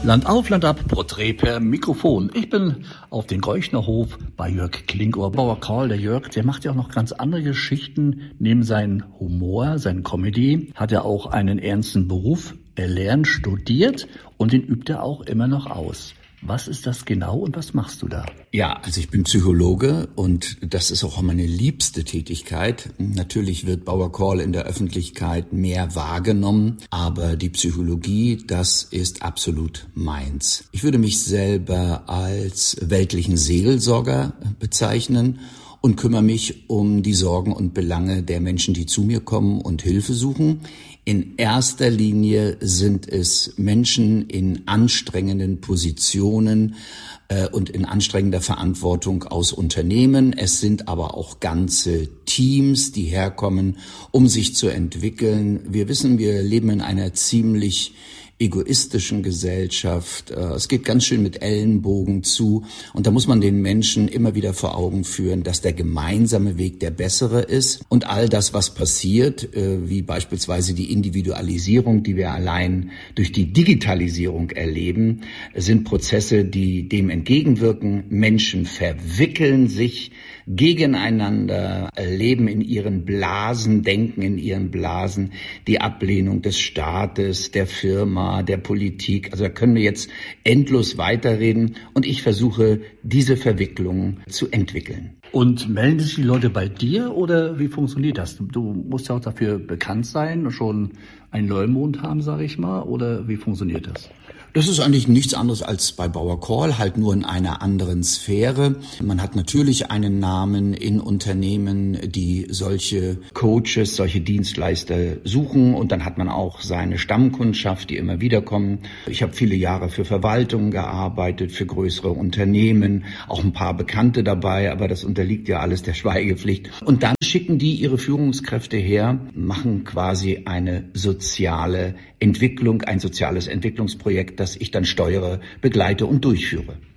Land auf, Land ab, Porträt per Mikrofon. Ich bin auf den Geuchnerhof bei Jörg Klinkohr. Bauer Karl, der Jörg, der macht ja auch noch ganz andere Geschichten. Neben seinem Humor, seinen Comedy, hat er auch einen ernsten Beruf erlernt, studiert und den übt er auch immer noch aus. Was ist das genau und was machst du da? Ja, also ich bin Psychologe und das ist auch meine liebste Tätigkeit. Natürlich wird Bauer Karl in der Öffentlichkeit mehr wahrgenommen, aber die Psychologie, das ist absolut meins. Ich würde mich selber als weltlichen Seelsorger bezeichnen und kümmere mich um die Sorgen und Belange der Menschen, die zu mir kommen und Hilfe suchen. In erster Linie sind es Menschen in anstrengenden Positionen und in anstrengender Verantwortung aus Unternehmen. Es sind aber auch ganze Teams, die herkommen, um sich zu entwickeln. Wir wissen, wir leben in einer ziemlich egoistischen Gesellschaft. Es geht ganz schön mit Ellenbogen zu. Und da muss man den Menschen immer wieder vor Augen führen, dass der gemeinsame Weg der bessere ist. Und all das, was passiert, wie beispielsweise die Individualisierung, die wir allein durch die Digitalisierung erleben, sind Prozesse, die dem entgegenwirken. Menschen verwickeln sich gegeneinander, leben in ihren Blasen, denken in ihren Blasen, die Ablehnung des Staates, der Firma, der Politik. Also da können wir jetzt endlos weiterreden und ich versuche, diese Verwicklung zu entwickeln. Und melden sich die Leute bei dir oder wie funktioniert das? Du musst ja auch dafür bekannt sein, schon einen Leumund haben, sage ich mal, oder wie funktioniert das? Das ist eigentlich nichts anderes als bei Bauer Karl, halt nur in einer anderen Sphäre. Man hat natürlich einen Namen in Unternehmen, die solche Coaches, solche Dienstleister suchen und dann hat man auch seine Stammkundschaft, die immer wieder kommen. Ich habe viele Jahre für Verwaltungen gearbeitet, für größere Unternehmen, auch ein paar Bekannte dabei, aber das unterliegt ja alles der Schweigepflicht. Und dann schicken die ihre Führungskräfte her, machen quasi eine soziale Entwicklung, ein soziales Entwicklungsprojekt, das ich dann steuere, begleite und durchführe.